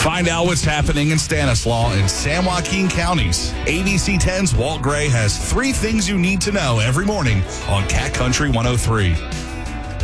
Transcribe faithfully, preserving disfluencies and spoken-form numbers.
Find out what's happening in Stanislaus and San Joaquin counties. A B C ten's Walt Gray has three things you need to know every morning on Cat Country one oh three.